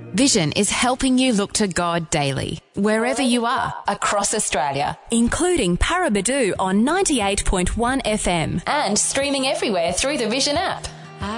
Vision is helping you look to God daily, wherever you are, across Australia, including Parabadoo on 98.1 FM and streaming everywhere through the Vision app.